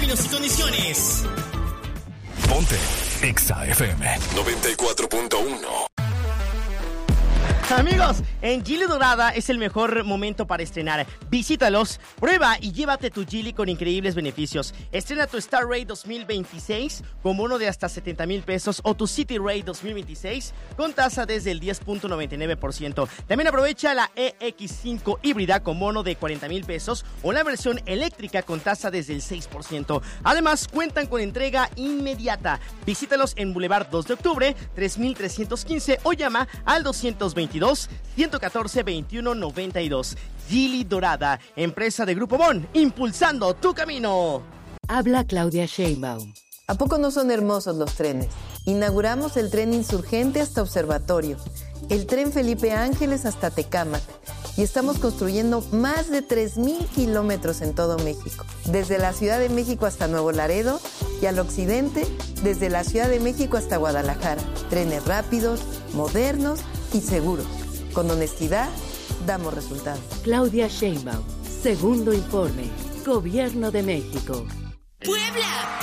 Términos y condiciones. Ponte Exa FM 94.1. Amigos, en Geely Dorada es el mejor momento para estrenar. Visítalos, prueba y llévate tu Geely con increíbles beneficios. Estrena tu Star Ray 2026 con bono de hasta 70,000 pesos o tu City Ray 2026 con tasa desde el 10.99%. También aprovecha la EX5 híbrida con bono de 40,000 pesos o la versión eléctrica con tasa desde el 6%. Además, cuentan con entrega inmediata. Visítalos en Boulevard 2 de Octubre, 3315 o llama al 222-114-2192. Geely Dorada, empresa de Grupo Bon, impulsando tu camino. Habla Claudia Sheinbaum. ¿A poco no son hermosos los trenes? Inauguramos el tren Insurgente hasta Observatorio, el tren Felipe Ángeles hasta Tecámac y estamos construyendo más de 3,000 kilómetros en todo México. Desde la Ciudad de México hasta Nuevo Laredo y al occidente, desde la Ciudad de México hasta Guadalajara. Trenes rápidos, modernos y seguros. Con honestidad, damos resultados. Claudia Sheinbaum, segundo informe. Gobierno de México. ¡Puebla!